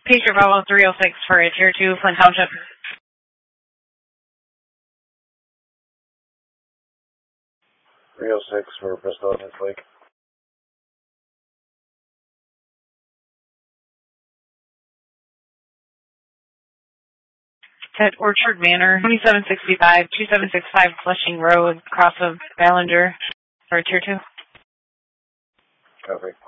Patriot Bravo 306 for a Tier 2, Flint Township. 306 for Bristol and Lake. At Orchard Manor, 2765 Flushing Road, across of Ballinger for a Tier 2. Copy.